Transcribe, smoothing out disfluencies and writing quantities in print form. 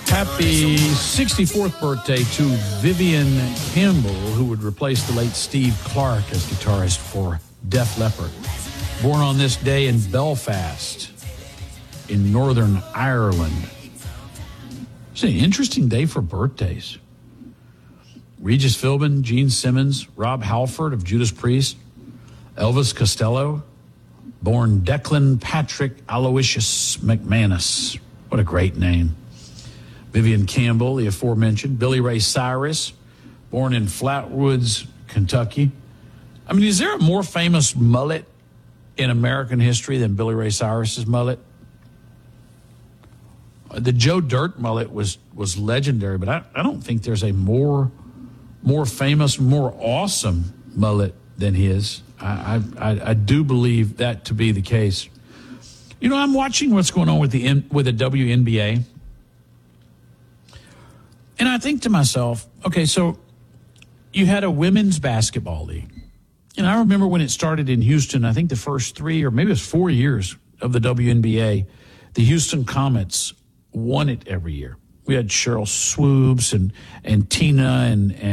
Happy 64th birthday to Vivian Campbell, who would replace the late Steve Clark as guitarist for Def Leppard. Born on this day in Belfast, in Northern Ireland. It's an interesting day for birthdays. Regis Philbin, Gene Simmons, Rob Halford of Judas Priest, Elvis Costello, born Declan Patrick Aloysius McManus. What a great name. Vivian Campbell, the aforementioned. Billy Ray Cyrus, born in Flatwoods, Kentucky. I mean, is there a more famous mullet in American history than Billy Ray Cyrus's mullet? The Joe Dirt mullet was legendary, but I don't think there's a more famous, more awesome mullet than his. I do believe that to be the case. You know, I'm watching what's going on with the WNBA. And I think to myself, okay, so you had a women's basketball league. And I remember when it started in Houston, I think the first 3 or maybe it was 4 years of the WNBA, the Houston Comets won it every year. We had Cheryl Swoops and Tina and